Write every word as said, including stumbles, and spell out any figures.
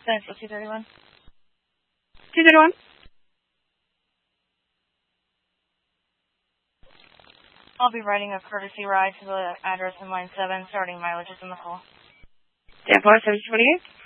Central two thirty-one. two thirty-one. I'll be riding a courtesy ride to the address in line seven, starting mileage is in the call. ten four, seven twenty-eight.